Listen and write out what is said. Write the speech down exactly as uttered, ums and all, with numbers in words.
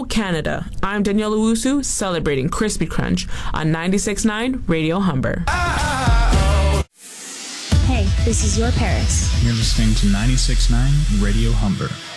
Canada. I'm Danielle Owusu, celebrating Crispy Crunch on ninety-six point nine Radio Humber. Hey, this is your Paris. You're listening to ninety-six point nine Radio Humber.